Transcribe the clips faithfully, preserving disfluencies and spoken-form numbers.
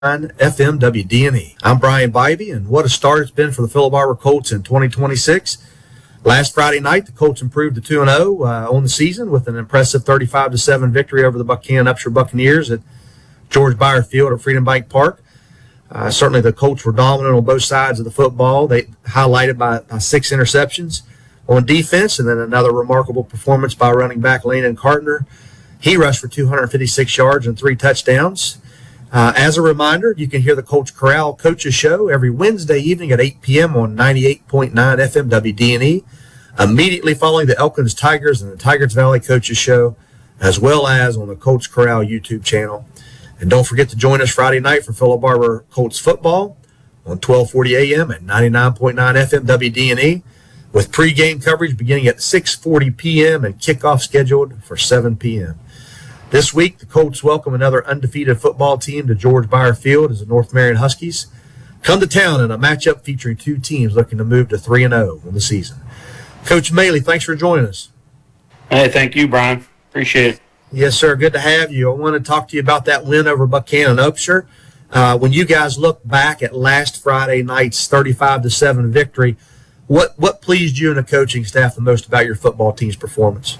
F M W D N E. I'm Brian Bybee, and what a start it's been for the Philip Barber Colts in twenty twenty-six. Last Friday night, the Colts improved to two and oh uh, on the season with an impressive thirty-five to seven victory over the Buchanan Upshur Buccaneers at George Beyer Field at Freedom Bank Park. Uh, certainly the Colts were dominant on both sides of the football. They highlighted by, by six interceptions on defense, and then another remarkable performance by running back Landon Carter. He rushed for two hundred fifty-six yards and three touchdowns. Uh, as a reminder, you can hear the Coach Corral Coaches Show every Wednesday evening at eight p.m. on ninety-eight point nine F M W D N E, immediately following the Elkins Tigers and the Tigers Valley Coaches Show, as well as on the Coach Corral YouTube channel. And don't forget to join us Friday night for Philip Barber Colts football on twelve forty a.m. at ninety-nine point nine F M W D N E, with pregame coverage beginning at six forty p.m. and kickoff scheduled for seven p.m. This week, the Colts welcome another undefeated football team to George Beyer Field as the North Marion Huskies come to town in a matchup featuring two teams looking to move to three and oh on the season. Coach Maley, thanks for joining us. Hey, thank you, Brian. Appreciate it. Yes, sir. Good to have you. I want to talk to you about that win over Buchanan Upshur. Uh, when you guys look back at last Friday night's thirty-five to seven victory, what, what pleased you and the coaching staff the most about your football team's performance?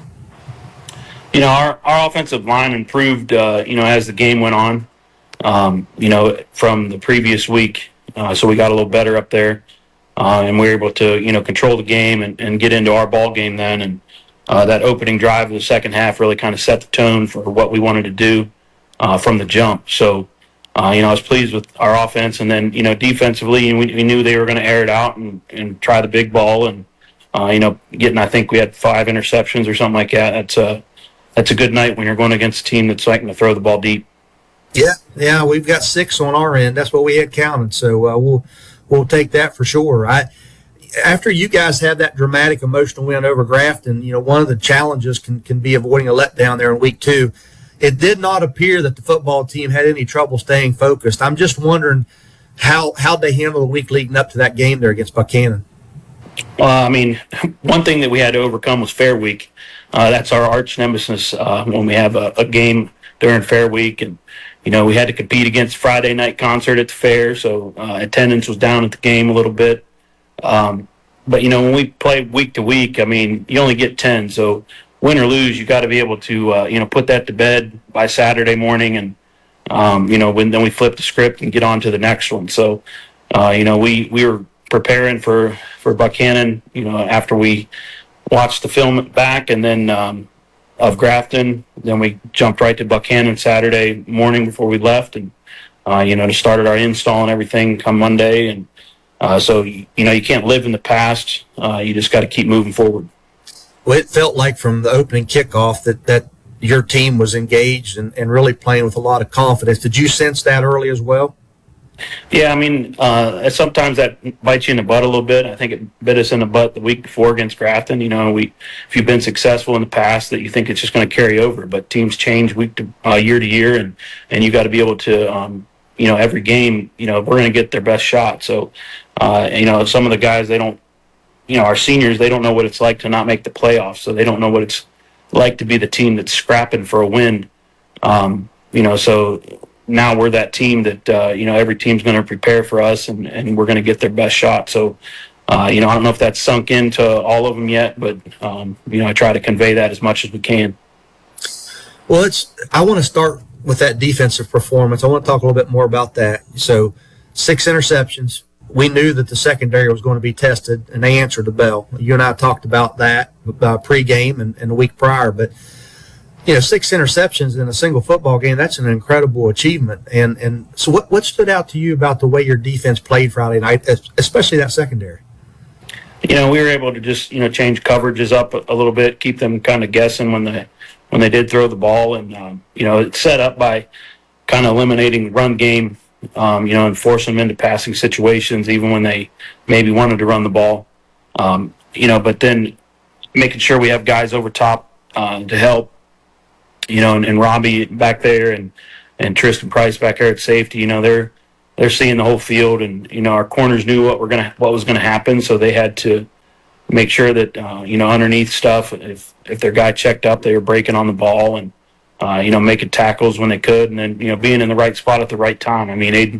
You know, our, our offensive line improved, uh, you know, as the game went on, um, you know, from the previous week. Uh, so we got a little better up there, uh, and we were able to, you know, control the game and, and get into our ball game then. And uh, that opening drive of the second half really kind of set the tone for what we wanted to do uh, from the jump. So, uh, you know, I was pleased with our offense. And then, you know, defensively, we, we knew they were going to air it out and, and try the big ball. And, uh, you know, getting, I think we had five interceptions or something like that. That's a, that's a good night when you're going against a team that's liking to throw the ball deep. Yeah, yeah, we've got six on our end. That's what we had counted. So uh, we'll we'll take that for sure. I after you guys had that dramatic emotional win over Grafton, you know, one of the challenges can, can be avoiding a letdown there in week two. It did not appear that the football team had any trouble staying focused. I'm just wondering how how'd they handle the week leading up to that game there against Buchanan. Well, I mean, one thing that we had to overcome was Fair Week. Uh, that's our arch nemesis uh, when we have a, a game during Fair Week. And, you know, we had to compete against Friday night concert at the fair, so uh, attendance was down at the game a little bit. Um, but, you know, when we play week to week, I mean, you only get ten. So win or lose, you got to be able to, uh, you know, put that to bed by Saturday morning. And, um, you know, when then we flip the script and get on to the next one. So, uh, you know, we, we were preparing for, for Buchanan, you know, after we watched the film back and then um, of Grafton. Then we jumped right to Buchanan Saturday morning before we left, and uh, you know, just started our install and everything come Monday. And uh, so you know, you can't live in the past. Uh, you just got to keep moving forward. Well, it felt like from the opening kickoff that that your team was engaged and, and really playing with a lot of confidence. Did you sense that early as well? Yeah, I mean, uh, sometimes that bites you in the butt a little bit. I think it bit us in the butt the week before against Grafton. You know, we if you've been successful in the past, that you think it's just going to carry over. But teams change week to uh, year to year, and and you got to be able to, um, you know, every game, you know, we're going to get their best shot. So, uh, you know, some of the guys, they don't, you know, our seniors, they don't know what it's like to not make the playoffs. So they don't know what it's like to be the team that's scrapping for a win. Um, you know, so. Now we're that team that, uh, you know, every team's going to prepare for us, and, and we're going to get their best shot. So, uh, you know, I don't know if that's sunk into all of them yet, but, um, you know, I try to convey that as much as we can. Well, it's, I want to start with that defensive performance. I want to talk a little bit more about that. So six interceptions. We knew that the secondary was going to be tested, and they answered the bell. You and I talked about that uh, pregame and, and the week prior, but you know, six interceptions in a single football game, that's an incredible achievement. And and so what, what stood out to you about the way your defense played Friday night, especially that secondary? You know, we were able to just, you know, change coverages up a, a little bit, keep them kind of guessing when they, when they did throw the ball. And, um, you know, it's set up by kind of eliminating the run game, um, you know, and forcing them into passing situations even when they maybe wanted to run the ball. Um, you know, but then making sure we have guys over top uh, to help. You know, and, and Robbie back there and, and Tristan Price back there at safety, you know, they're they're seeing the whole field, and you know, our corners knew what we're gonna what was gonna happen, so they had to make sure that uh, you know, underneath stuff, if if their guy checked up, they were breaking on the ball, and uh, you know, making tackles when they could, and then, you know, being in the right spot at the right time. I mean, they